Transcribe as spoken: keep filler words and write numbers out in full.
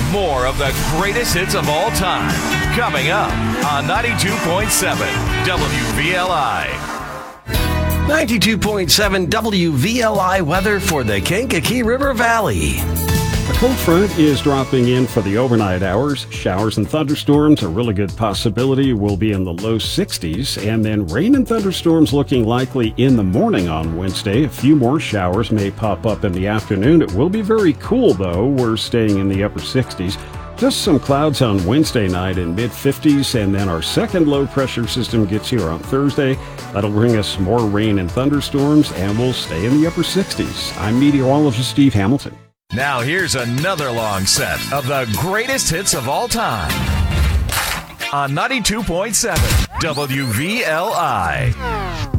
More of the greatest hits of all time. Coming up on ninety-two point seven W V L I. ninety-two point seven W V L I weather for the Kankakee River Valley. A cold front is dropping in for the overnight hours. Showers and thunderstorms, a really good possibility, will be in the low sixties. And then rain and thunderstorms looking likely in the morning on Wednesday. A few more showers may pop up in the afternoon. It will be very cool, though. We're staying in the upper sixties. Just some clouds on Wednesday night in mid-fifties, and then our second low-pressure system gets here on Thursday. That'll bring us more rain and thunderstorms, and we'll stay in the upper sixties. I'm meteorologist Steve Hamilton. Now here's another long set of the greatest hits of all time on ninety-two point seven W V L I.